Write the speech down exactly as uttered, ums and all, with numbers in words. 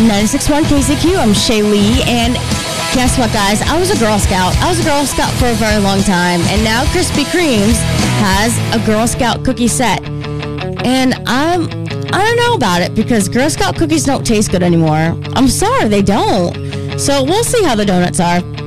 ninety-six point one K C Q. I'm Shay Lee, and guess what, guys? I was a Girl Scout. I was a Girl Scout for a very long time, and now Krispy Kreme's has a Girl Scout cookie set. And I'm, I don't know about it, because Girl Scout cookies don't taste good anymore. I'm sorry, they don't. So we'll see how the donuts are.